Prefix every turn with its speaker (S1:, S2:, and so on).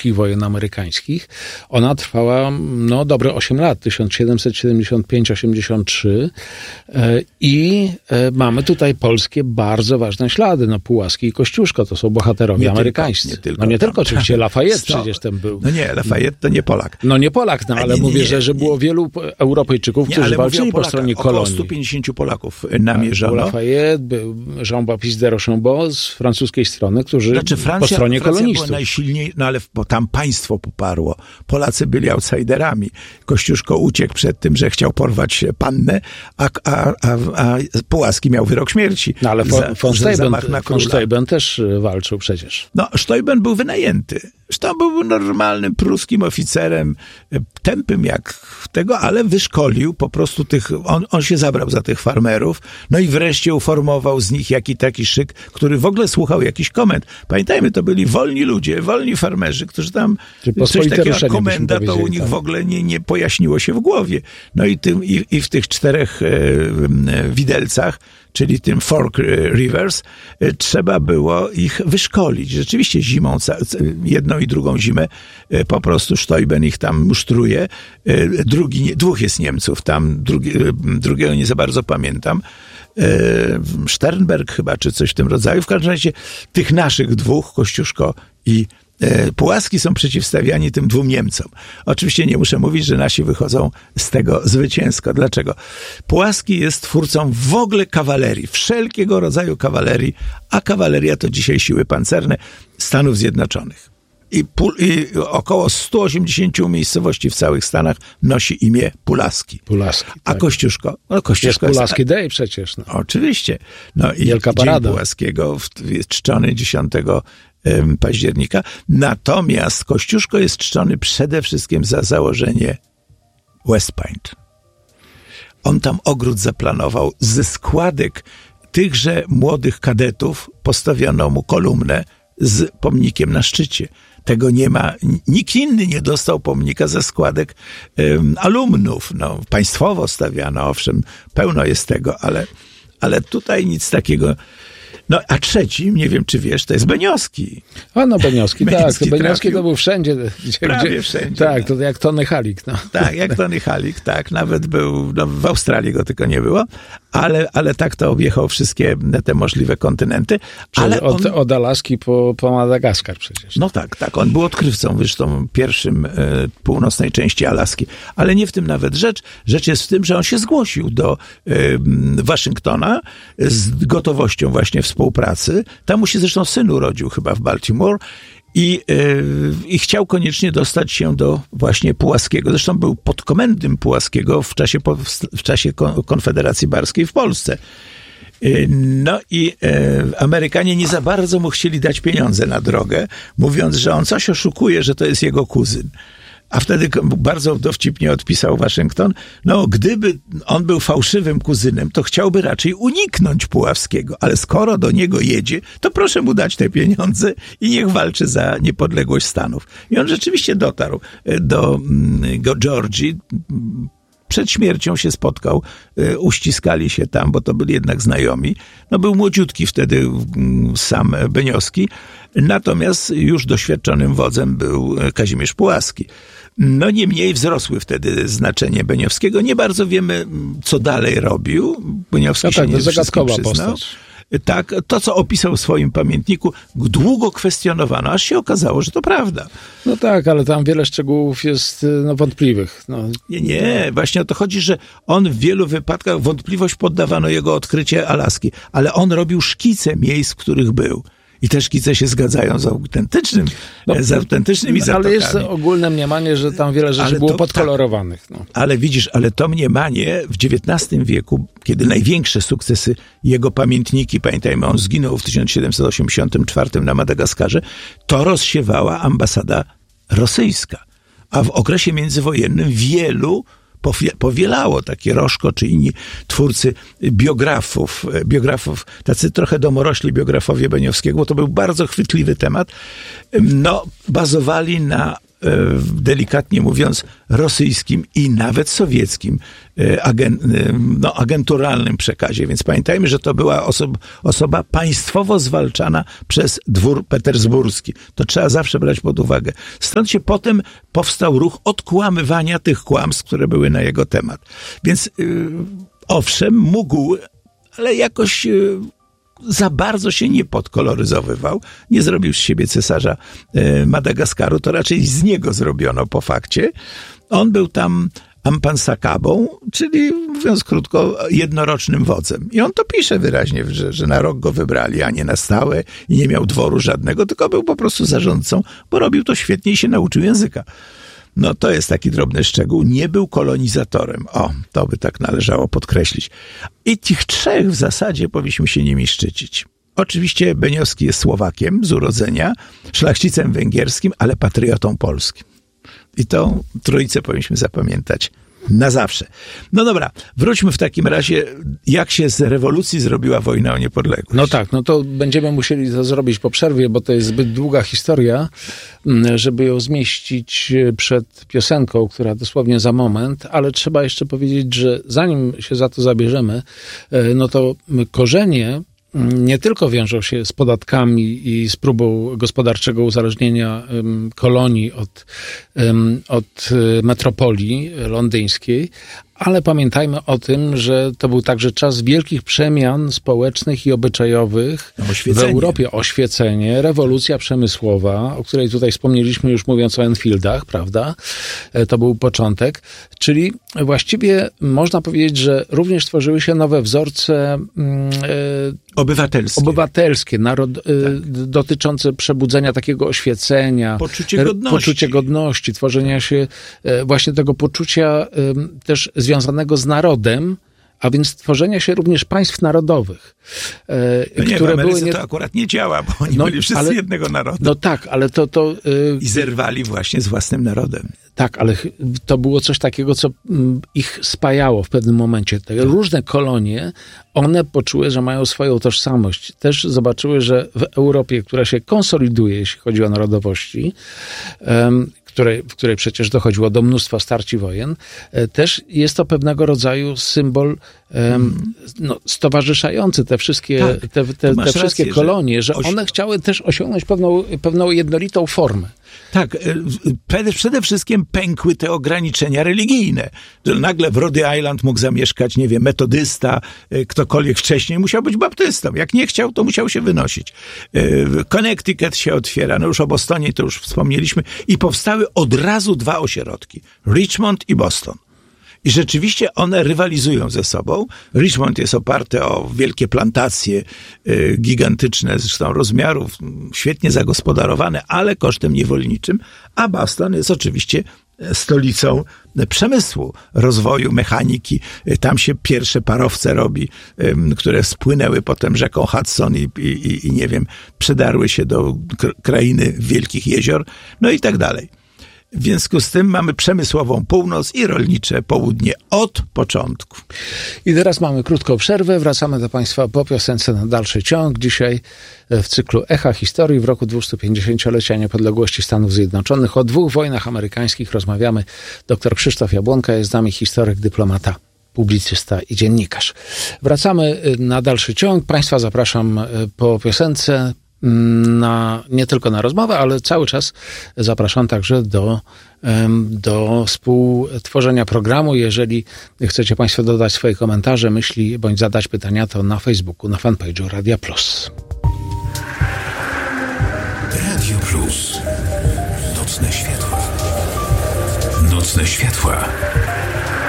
S1: wielkich wojen amerykańskich. Ona trwała dobre 8 lat, 1775-83 i mamy tutaj polskie bardzo ważne ślady. Pułaski i Kościuszko to są bohaterowie amerykańscy. Nie tylko oczywiście Lafayette przecież tam był.
S2: No nie, Lafayette to nie Polak.
S1: No nie Polak, ale mówię, że było wielu Europejczyków, którzy walczyli po stronie kolonii.
S2: Około 150 Polaków namierzono.
S1: Był Lafayette, był Jean-Baptiste de Rochambeau z francuskiej strony, którzy po stronie kolonistów.
S2: Było najsilniej, ale bo tam państwo poparło. Polacy byli outsiderami. Kościuszko uciekł przed tym, że chciał porwać pannę, a Pułaski miał wyrok śmierci.
S1: No ale von Steuben też walczył przecież.
S2: No, Steuben był wynajęty. Zresztą był normalnym pruskim oficerem, tępym jak tego, ale wyszkolił po prostu on się zabrał za tych farmerów, no i wreszcie uformował z nich taki szyk, który w ogóle słuchał jakiś komend. Pamiętajmy, to byli wolni ludzie, wolni farmerzy, którzy tam coś takiego jak komenda, to u nich w ogóle nie pojaśniło się w głowie. No i w tych 4 widelcach, czyli tym Fork Rivers, trzeba było ich wyszkolić. Rzeczywiście zimą, jedną i drugą zimę, po prostu Steuben ich tam musztruje. 2 jest Niemców tam, drugiego nie za bardzo pamiętam. Sternberg chyba, czy coś w tym rodzaju. W każdym razie tych naszych 2, Kościuszko i Pułaski, są przeciwstawiani tym 2 Niemcom. Oczywiście nie muszę mówić, że nasi wychodzą z tego zwycięsko. Dlaczego? Pułaski jest twórcą w ogóle kawalerii, wszelkiego rodzaju kawalerii, a kawaleria to dzisiaj siły pancerne Stanów Zjednoczonych. I około 180 miejscowości w całych Stanach nosi imię Pulaski. A tak. Kościuszko? No Kościuszko
S1: jest Pulaski Day przecież. No.
S2: Oczywiście. No i
S1: Wielka parada.
S2: Dzień Pułaskiego jest czczony 10 października. Natomiast Kościuszko jest czczony przede wszystkim za założenie West Point. On tam ogród zaplanował. Ze składek tychże młodych kadetów postawiono mu kolumnę z pomnikiem na szczycie. Tego nie ma, nikt inny nie dostał pomnika ze składek alumnów. No, państwowo stawiano, owszem, pełno jest tego, ale tutaj nic takiego. No, a trzecim, nie wiem, czy wiesz, to jest Beniowski.
S1: Beniowski, tak. Beniowski to był wszędzie.
S2: Prawie wszędzie.
S1: Tak, to jak Tony Halik. No.
S2: Tak, jak Tony Halik, tak. Nawet był, w Australii go tylko nie było, ale tak to objechał wszystkie te możliwe kontynenty. Ale
S1: od Alaski po Madagaskar przecież.
S2: No tak. On był odkrywcą, zresztą pierwszym północnej części Alaski. Ale nie w tym nawet rzecz. Rzecz jest w tym, że on się zgłosił do Waszyngtona z gotowością właśnie współpracy. Tam mu się zresztą syn urodził chyba w Baltimore i chciał koniecznie dostać się do właśnie Pułaskiego. Zresztą był podkomendnym Pułaskiego w czasie Konfederacji Barskiej w Polsce. No i Amerykanie nie za bardzo mu chcieli dać pieniądze na drogę, mówiąc, że on coś oszukuje, że to jest jego kuzyn. A wtedy bardzo dowcipnie odpisał Waszyngton, gdyby on był fałszywym kuzynem, to chciałby raczej uniknąć Puławskiego, ale skoro do niego jedzie, to proszę mu dać te pieniądze i niech walczy za niepodległość Stanów. I on rzeczywiście dotarł do Georgii. Przed śmiercią się spotkał, uściskali się tam, bo to byli jednak znajomi. Był młodziutki wtedy sam Beniowski, natomiast już doświadczonym wodzem był Kazimierz Pułaski. Niemniej wzrosły wtedy znaczenie Beniowskiego. Nie bardzo wiemy, co dalej robił. Beniowski się nie zagadkowa przyznał. Postać. Tak, to co opisał w swoim pamiętniku, długo kwestionowano, aż się okazało, że to prawda.
S1: No tak, ale tam wiele szczegółów jest wątpliwych.
S2: Nie, właśnie o to chodzi, że on w wielu wypadkach wątpliwość poddawano jego odkrycie Alaski, ale on robił szkice miejsc, w których był. I te szkice się zgadzają z autentycznymi zatokami.
S1: Ale jest ogólne mniemanie, że tam wiele rzeczy było podkolorowanych.
S2: Tak. Ale widzisz, to mniemanie w XIX wieku, kiedy największe sukcesy jego pamiętniki, pamiętajmy, on zginął w 1784 na Madagaskarze, to rozsiewała ambasada rosyjska. A w okresie międzywojennym wielu powielało, takie Roszko czy inni twórcy biografów, tacy trochę domorośli biografowie Beniowskiego, bo to był bardzo chwytliwy temat, bazowali na delikatnie mówiąc, rosyjskim i nawet sowieckim agenturalnym przekazie. Więc pamiętajmy, że to była osoba państwowo zwalczana przez dwór petersburski. To trzeba zawsze brać pod uwagę. Stąd się potem powstał ruch odkłamywania tych kłamstw, które były na jego temat. Więc owszem, mógł, ale jakoś za bardzo się nie podkoloryzowywał. Nie zrobił z siebie cesarza Madagaskaru, to raczej z niego zrobiono po fakcie. On był tam Ampansakabą, czyli mówiąc krótko, jednorocznym wodzem. I on to pisze wyraźnie, że na rok go wybrali, a nie na stałe i nie miał dworu żadnego, tylko był po prostu zarządcą, bo robił to świetnie i się nauczył języka. No to jest taki drobny szczegół. Nie był kolonizatorem. O, to by tak należało podkreślić. I tych trzech w zasadzie powinniśmy się nimi szczycić. Oczywiście Beniowski jest Słowakiem z urodzenia, szlachcicem węgierskim, ale patriotą polskim. I tą trójcę powinniśmy zapamiętać na zawsze. No dobra, wróćmy w takim razie, jak się z rewolucji zrobiła wojna o niepodległość.
S1: No tak, no to będziemy musieli to zrobić po przerwie, bo to jest zbyt długa historia, żeby ją zmieścić przed piosenką, która dosłownie za moment, ale trzeba jeszcze powiedzieć, że zanim się za to zabierzemy, no to korzenie nie tylko wiążą się z podatkami i z próbą gospodarczego uzależnienia kolonii od metropolii londyńskiej, ale pamiętajmy o tym, że to był także czas wielkich przemian społecznych i obyczajowych w Europie. Oświecenie, rewolucja przemysłowa, o której tutaj wspomnieliśmy już mówiąc o Enfieldach, prawda? To był początek. Czyli właściwie można powiedzieć, że również tworzyły się nowe wzorce obywatelskie dotyczące przebudzenia takiego oświecenia, poczucie godności, tworzenia się właśnie tego poczucia też związanego z narodem, a więc tworzenia się również państw narodowych.
S2: Które w Ameryce to akurat nie działa, bo oni byli wszyscy jednego narodu.
S1: No tak, ale
S2: I zerwali właśnie z własnym narodem.
S1: Tak, ale to było coś takiego, co ich spajało w pewnym momencie. Te różne kolonie, one poczuły, że mają swoją tożsamość. Też zobaczyły, że w Europie, która się konsoliduje, jeśli chodzi o narodowości, w której przecież dochodziło do mnóstwa starć i wojen, też jest to pewnego rodzaju symbol stowarzyszający te wszystkie, te wszystkie kolonie, że one chciały też osiągnąć pewną jednolitą formę.
S2: Tak, przede wszystkim pękły te ograniczenia religijne. Że nagle w Rhode Island mógł zamieszkać, nie wiem, metodysta, ktokolwiek wcześniej musiał być baptystą. Jak nie chciał, to musiał się wynosić. Connecticut się otwiera, no już o Bostonie to już wspomnieliśmy i powstały od razu dwa ośrodki. Richmond i Boston. I rzeczywiście one rywalizują ze sobą. Richmond jest oparte o wielkie plantacje gigantyczne, zresztą rozmiarów, świetnie zagospodarowane, ale kosztem niewolniczym, a Boston jest oczywiście stolicą przemysłu, rozwoju, mechaniki. Tam się pierwsze parowce robi, które spłynęły potem rzeką Hudson i nie wiem, przedarły się do krainy wielkich jezior, no i tak dalej. W związku z tym mamy przemysłową północ i rolnicze południe od początku.
S1: I teraz mamy krótką przerwę. Wracamy do Państwa po piosence na dalszy ciąg. Dzisiaj w cyklu Echa Historii w roku 250-lecia niepodległości Stanów Zjednoczonych o 2 wojnach amerykańskich rozmawiamy. Dr Krzysztof Jabłonka jest z nami, historyk, dyplomata, publicysta i dziennikarz. Wracamy na dalszy ciąg. Państwa zapraszam po piosence nie tylko na rozmowę, ale cały czas zapraszam także do współtworzenia programu. Jeżeli chcecie Państwo dodać swoje komentarze, myśli bądź zadać pytania, to na Facebooku, na fanpage'u Radia Plus.
S3: Radio Plus. Nocne światła. Nocne światła.